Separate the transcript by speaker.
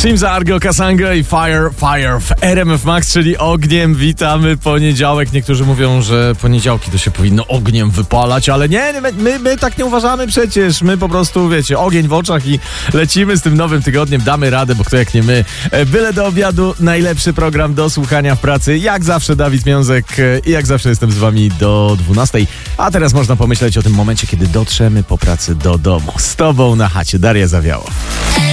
Speaker 1: Simza, Argo, Kasanga i Fire w RMF Max, czyli ogniem. Witamy poniedziałek. Niektórzy mówią, że poniedziałki to się powinno ogniem wypalać, ale nie, my tak nie uważamy przecież. My po prostu, wiecie, ogień w oczach i lecimy z tym nowym tygodniem. Damy radę, bo kto jak nie my. Byle do obiadu, najlepszy program do słuchania w pracy. Jak zawsze Dawid Miązek i jak zawsze jestem z wami do 12. A teraz można pomyśleć o tym momencie, kiedy dotrzemy po pracy do domu. Z tobą na chacie Daria Zawiało.